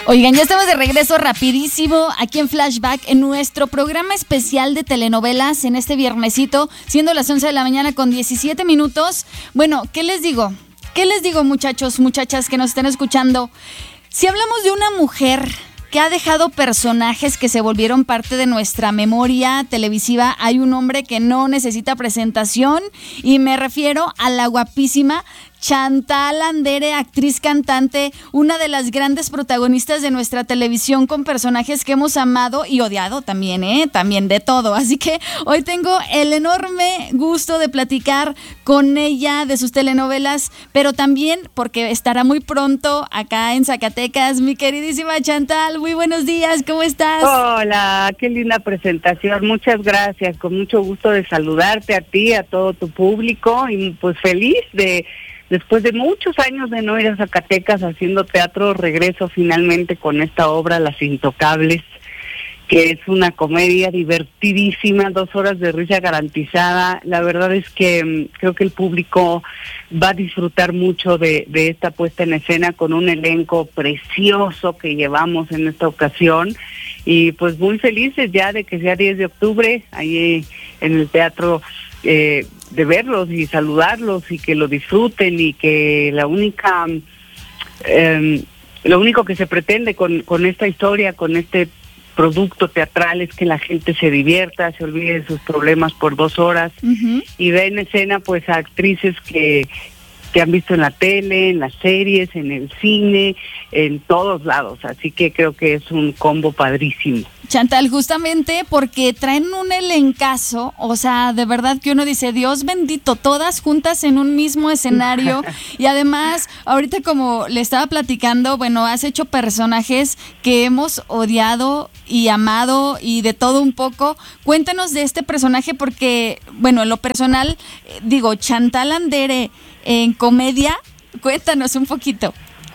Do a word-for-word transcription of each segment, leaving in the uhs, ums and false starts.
Oigan, ya estamos de regreso rapidísimo aquí en Flashback en nuestro programa especial de telenovelas en este viernesito, siendo las once de la mañana con diecisiete minutos. Bueno, ¿qué les digo? ¿Qué les digo, muchachos, muchachas que nos estén escuchando? Si hablamos de una mujer que ha dejado personajes que se volvieron parte de nuestra memoria televisiva, hay un hombre que no necesita presentación y me refiero a la guapísima Chantal Andere, actriz cantante, una de las grandes protagonistas de nuestra televisión con personajes que hemos amado y odiado también, ¿eh? También de todo. Así que hoy tengo el enorme gusto de platicar con ella de sus telenovelas, pero también porque estará muy pronto acá en Zacatecas, mi queridísima Chantal. Muy buenos días, ¿cómo estás? Hola, qué linda presentación, muchas gracias, con mucho gusto de saludarte a ti, a todo tu público y pues feliz de... Después de muchos años de no ir a Zacatecas haciendo teatro, regreso finalmente con esta obra Las Intocables, que es una comedia divertidísima, dos horas de risa garantizada. La verdad es que um, creo que el público va a disfrutar mucho de, de esta puesta en escena con un elenco precioso que llevamos en esta ocasión. Y pues muy felices ya de que sea diez de octubre, ahí en el teatro, eh, de verlos y saludarlos y que lo disfruten y que la única, eh, lo único que se pretende con, con esta historia, con este producto teatral es que la gente se divierta, se olvide de sus problemas por dos horas uh-huh. y ve en escena pues a actrices que que han visto en la tele, en las series, en el cine, en todos lados. Así que creo que es un combo padrísimo. Chantal, justamente porque traen un elencazo, o sea, de verdad que uno dice, Dios bendito, todas juntas en un mismo escenario. Y además, ahorita como le estaba platicando, bueno, has hecho personajes que hemos odiado y amado y de todo un poco. Cuéntanos de este personaje porque, bueno, en lo personal, digo, Chantal Andere en comedia, cuéntanos un poquito.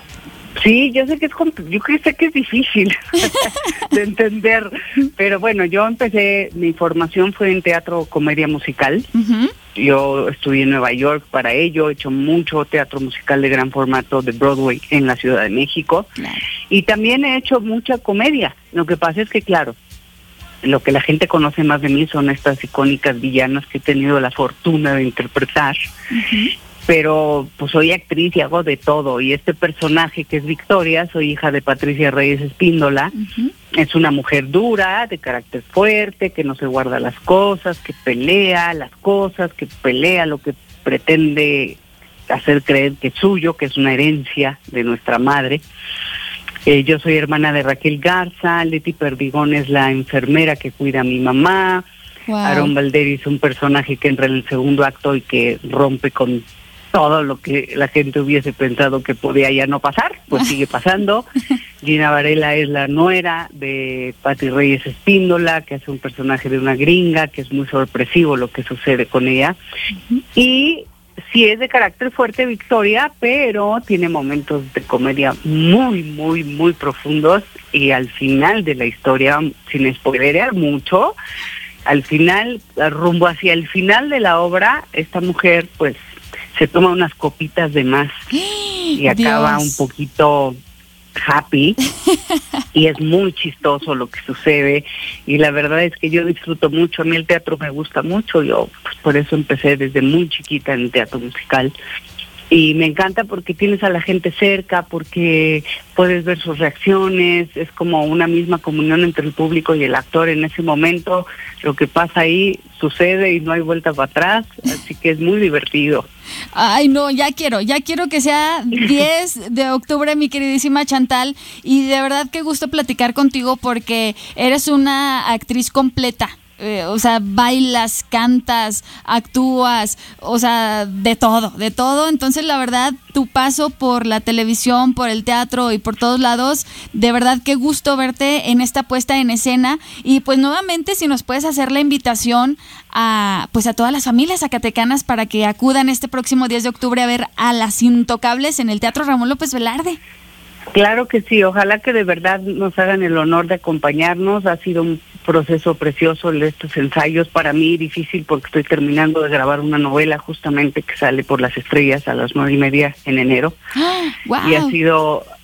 Sí, yo sé que es yo sé que es difícil de entender, pero bueno, yo empecé, mi formación fue en teatro comedia musical. Uh-huh. Yo estudié en Nueva York para ello, he hecho mucho teatro musical de gran formato de Broadway en la Ciudad de México. Claro. Y también he hecho mucha comedia. Lo que pasa es que, claro, lo que la gente conoce más de mí son estas icónicas villanas que he tenido la fortuna de interpretar. Uh-huh. Pero pues soy actriz y hago de todo, y este personaje que es Victoria, soy hija de Patricia Reyes Espíndola, uh-huh. es una mujer dura, de carácter fuerte, que no se guarda las cosas, que pelea las cosas, que pelea lo que pretende hacer creer que es suyo, que es una herencia de nuestra madre. Eh, yo soy hermana de Raquel Garza, Leti Perdigón es la enfermera que cuida a mi mamá, wow. Aarón Valderi es un personaje que entra en el segundo acto y que rompe con todo lo que la gente hubiese pensado que podía ya no pasar, pues sigue pasando. Gina Varela es la nuera de Pati Reyes Espíndola, que hace un personaje de una gringa, que es muy sorpresivo lo que sucede con ella. Uh-huh. Y sí es de carácter fuerte Victoria, pero tiene momentos de comedia muy, muy, muy profundos, y al final de la historia, sin spoilerear mucho, al final, rumbo hacia el final de la obra, esta mujer pues se toma unas copitas de más y acaba Dios. un poquito happy y es muy chistoso lo que sucede, y la verdad es que yo disfruto mucho, a mí el teatro me gusta mucho, yo pues, por eso empecé desde muy chiquita en el teatro musical. Y me encanta porque tienes a la gente cerca, porque puedes ver sus reacciones, es como una misma comunión entre el público y el actor en ese momento. Lo que pasa ahí sucede y no hay vuelta para atrás, así que es muy divertido. Ay, no, ya quiero, ya quiero que sea diez de octubre, mi queridísima Chantal, y de verdad qué gusto platicar contigo porque eres una actriz completa. Eh, o sea, bailas, cantas, actúas, o sea, de todo, de todo. Entonces, la verdad, tu paso por la televisión, por el teatro y por todos lados, de verdad, qué gusto verte en esta puesta en escena. Y pues nuevamente, si nos puedes hacer la invitación a pues a todas las familias zacatecanas para que acudan este próximo diez de octubre a ver a Las Intocables en el Teatro Ramón López Velarde. Claro que sí, ojalá que de verdad nos hagan el honor de acompañarnos. Ha sido un proceso precioso el de estos ensayos, para mí difícil porque estoy terminando de grabar una novela justamente que sale por Las Estrellas a las nueve y media en enero. Wow. Y ha sido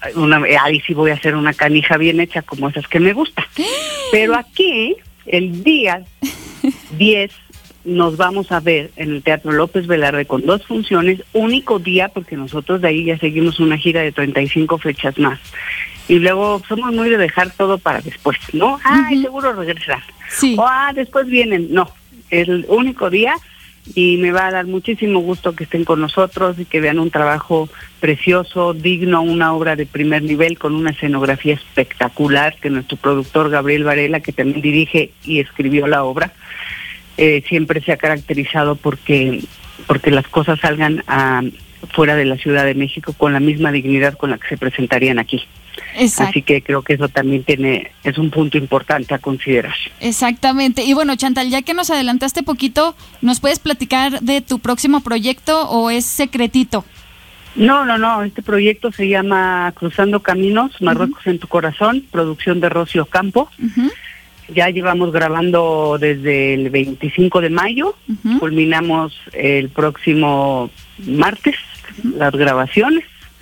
una, ahí sí voy a hacer una canija bien hecha como esas que me gustan. Pero aquí, el día diez, nos vamos a ver en el Teatro López Velarde con dos funciones, único día, porque nosotros de ahí ya seguimos una gira de treinta y cinco fechas más. Y luego somos muy de dejar todo para después, ¿no? Ay, uh-huh. seguro regresar. Sí. O, ah, después vienen. No, el único día, y me va a dar muchísimo gusto que estén con nosotros y que vean un trabajo precioso, digno, una obra de primer nivel con una escenografía espectacular que nuestro productor Gabriel Varela, que también dirige y escribió la obra, eh, siempre se ha caracterizado porque porque las cosas salgan a, fuera de la Ciudad de México con la misma dignidad con la que se presentarían aquí. Exacto. Así que creo que eso también tiene es un punto importante a considerar. Exactamente. Y bueno, Chantal, ya que nos adelantaste poquito, ¿nos puedes platicar de tu próximo proyecto o es secretito? No, no, no. Este proyecto se llama Cruzando Caminos, Marruecos uh-huh. en tu corazón, producción de Rocío Campo. Uh-huh. Ya llevamos grabando desde el veinticinco de mayo, uh-huh. culminamos el próximo martes uh-huh. las grabaciones.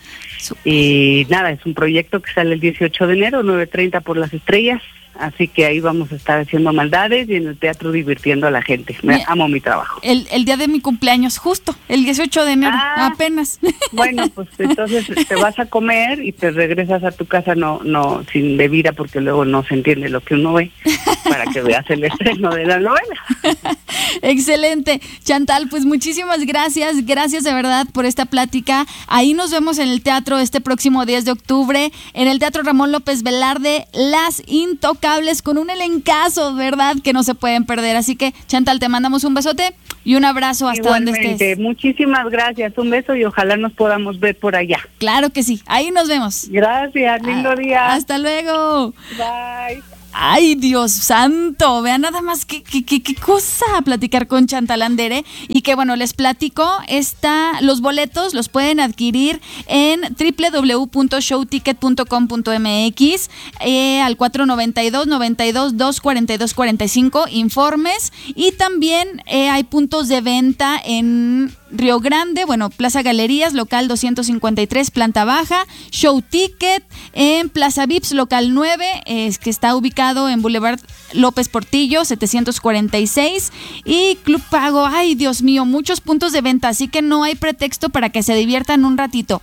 Y nada, es un proyecto que sale el dieciocho de enero, nueve treinta por Las Estrellas, así que ahí vamos a estar haciendo maldades y en el teatro divirtiendo a la gente. Me Mira, amo mi trabajo. El, el día de mi cumpleaños, justo, el dieciocho de enero, ah, apenas. Bueno, pues entonces te vas a comer y te regresas a tu casa no no sin bebida porque luego no se entiende lo que uno ve, para que veas el estreno de la novela. Excelente. Chantal, pues muchísimas gracias, gracias de verdad por esta plática. Ahí nos vemos en el teatro este próximo diez de octubre, en el Teatro Ramón López Velarde, Las Intocables, con un elencazo, ¿verdad?, que no se pueden perder. Así que, Chantal, te mandamos un besote y un abrazo hasta Igualmente, donde estés. Muchísimas gracias, un beso y ojalá nos podamos ver por allá. Claro que sí, ahí nos vemos. Gracias, lindo ah, día. Hasta luego. Bye. Ay, Dios santo, vean nada más qué, qué, qué, qué cosa platicar con Chantal Andere. Y que bueno, les platico, está, los boletos los pueden adquirir en doble u doble u doble u punto show ticket punto com punto m x, eh, al cuatro noventa y dos, noventa y dos, dos cuarenta y dos, cuarenta y cinco, informes. Y también eh, hay puntos de venta en Río Grande, bueno, Plaza Galerías, local doscientos cincuenta y tres, planta baja, Show Ticket, en Plaza Vips, local nueve, es que está ubicado en Boulevard López Portillo, setecientos cuarenta y seis, y Club Pago. Ay, Dios mío, muchos puntos de venta, así que no hay pretexto para que se diviertan un ratito.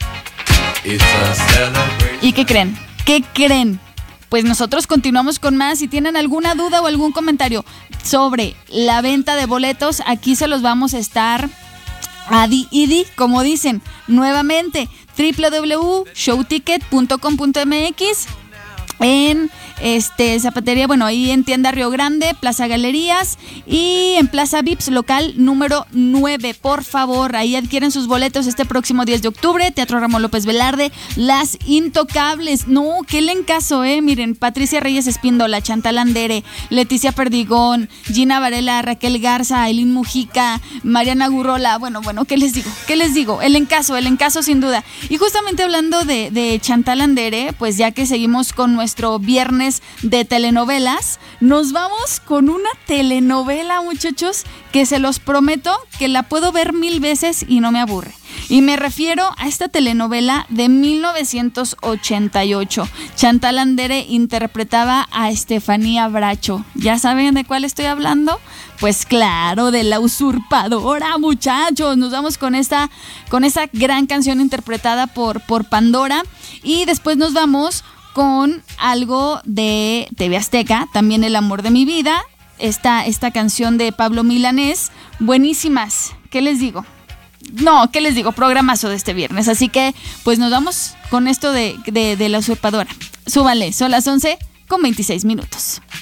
¿Y qué creen? ¿Qué creen? Pues nosotros continuamos con más. Si tienen alguna duda o algún comentario sobre la venta de boletos, aquí se los vamos a estar adi y di, como dicen, nuevamente, doble u doble u doble u punto show ticket punto com punto m x, en este zapatería, bueno, ahí en tienda Río Grande, Plaza Galerías, y en Plaza Vips, local número nueve. Por favor, ahí adquieren sus boletos este próximo diez de octubre, Teatro Ramón López Velarde, Las Intocables. No, qué elencazo, eh, miren, Patricia Reyes Espíndola, Chantal Andere, Leticia Perdigón, Gina Varela, Raquel Garza, Ailín Mujica, Mariana Gurrola. Bueno, bueno, ¿qué les digo? ¿Qué les digo? El encaso, el encaso sin duda. Y justamente hablando de, de Chantal Andere, pues ya que seguimos con nuestro viernes de telenovelas, nos vamos con una telenovela, muchachos, que se los prometo que la puedo ver mil veces y no me aburre. Y me refiero a esta telenovela de mil novecientos ochenta y ocho. Chantal Andere interpretaba a Estefanía Bracho. ¿Ya saben de cuál estoy hablando? Pues claro, de La Usurpadora, muchachos. Nos vamos con esta, con esta gran canción interpretada por, por Pandora. Y después nos vamos con algo de T V Azteca, también El Amor de mi vida, esta, esta canción de Pablo Milanés, buenísimas, ¿qué les digo? No, ¿qué les digo? Programazo de este viernes, así que pues nos vamos con esto de, de, de La Usurpadora. Súbanle, son las once con veintiséis minutos.